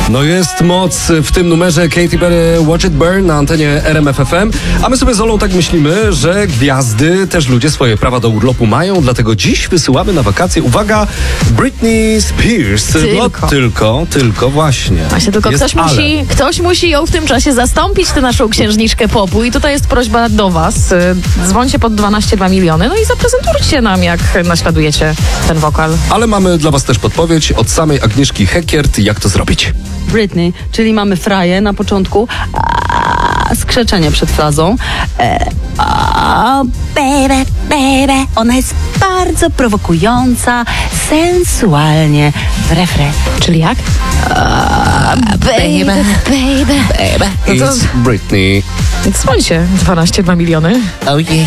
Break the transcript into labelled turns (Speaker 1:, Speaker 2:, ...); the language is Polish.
Speaker 1: No jest moc w tym numerze Katy Perry Watch It Burn na antenie RMF FM, a my sobie z Olą tak myślimy, że gwiazdy, też ludzie swoje prawa do urlopu mają, dlatego dziś wysyłamy na wakacje, uwaga, Britney Spears. Tylko właśnie.
Speaker 2: Właśnie, tylko ktoś musi ją w tym czasie zastąpić, tę naszą księżniczkę popu, i tutaj jest prośba do was. Dzwońcie pod 12,2 miliony, no i zaprezentujcie nam, jak naśladujecie ten wokal.
Speaker 1: Ale mamy dla was też podpowiedź od samej Agnieszki Hekiert, jak to zrobić.
Speaker 3: Britney, czyli mamy fraję na początku, skrzeczenie przed frazą. Baby, baby. Ona jest bardzo prowokująca, sensualnie w refrenie.
Speaker 2: Czyli jak?
Speaker 3: Baby, baby.
Speaker 2: No to
Speaker 1: It's Britney.
Speaker 2: dzwońcie 12,2 miliony.
Speaker 3: Oh yeah.